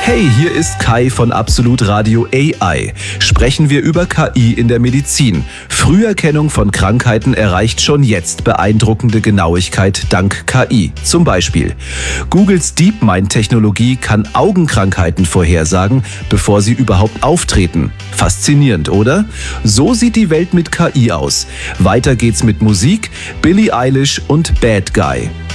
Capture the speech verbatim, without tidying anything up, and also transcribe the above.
Hey, hier ist Kai von Absolut Radio A I. Sprechen wir über K I in der Medizin. Früherkennung von Krankheiten erreicht schon jetzt beeindruckende Genauigkeit dank K I. Zum Beispiel: Googles DeepMind-Technologie kann Augenkrankheiten vorhersagen, bevor sie überhaupt auftreten. Faszinierend, oder? So sieht die Welt mit K I aus. Weiter geht's mit Musik, Billie Eilish und Bad Guy.